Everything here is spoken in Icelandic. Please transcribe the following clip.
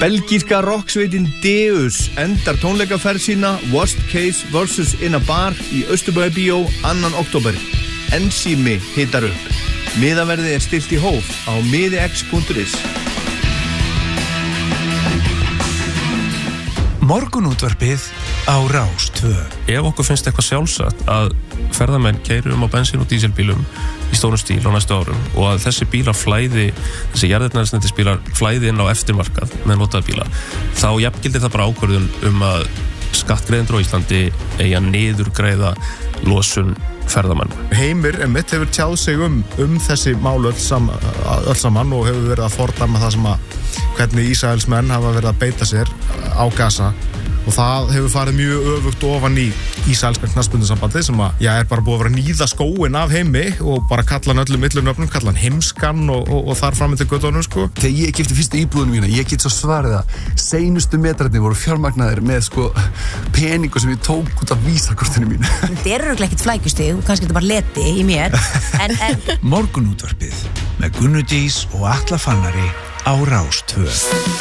Belgíska rocksveitin Deus endar tónleikaferð sína Worst Case vs. In a Bar í Austurbæjarbíó 2. október. Ensími hitar upp. Miðaverðið stillt í hóf á miðix.is. Morgunútvarpið á Rás 2. Ef okkur finnst eitthvað sjálfsagt að ferðamenn keyri á bensín- og dísilbílum í stórum stíl á næstu árum og að þessi bílar flæði, þessi jarðefnaeldsneytisbílar flæði inn á eftirmarkað með notaða bíla, þá jafngildir það bara ákvörðun að skattgreiðendur á Íslandi eigi að niðurgreiða losun ferðamann. Heimir einmitt hefur tjáð sig þessi mál öll saman og hefur verið að fordæma það sem hvernig Ísraelsmenn hafa verið að beita sér á Gaza og það hefur farið mjög öfugt ofan í Ísraelska knattspyrnusambandið sem er bara búið að vera að níða skóinn af Heimi og bara kalla hann öllum illunöfnum, kalla hann heimskan og þar fram til göttunum sko. Þegar ég keypti fyrstu íbúðinu mína, ég get svo svarið að seinustu metrarnir voru fjármagnaðir með peningu sem ég tók út af vísakortinu mínu. Þetta er örugglega ekkert flækjustig og kannski þetta bara leti í mér en... Morgunútvarpið með Gunnu Dís og Atla Fannari á Rás 2.